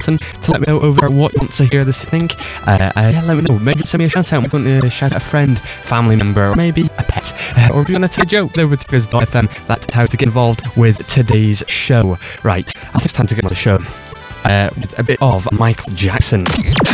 button to let me know over what you want to hear this evening. Let me know. Maybe send me a shout out. Maybe you want to shout out a friend, family member, or maybe a pet. Or if you want to tell a joke over to Triggers.fm, that's how to get involved with today's show. Right, I think it's time to get on the show with a bit of Michael Jackson.